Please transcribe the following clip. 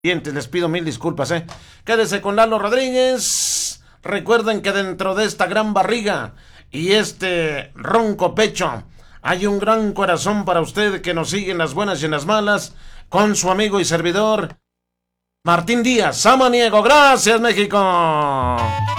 Dientes, les pido mil disculpas, ¿eh? Quédese con Lalo Rodríguez. Recuerden que dentro de esta gran barriga y este ronco pecho hay un gran corazón para usted que nos sigue en las buenas y en las malas con su amigo y servidor Martín Díaz Samaniego. Gracias, México.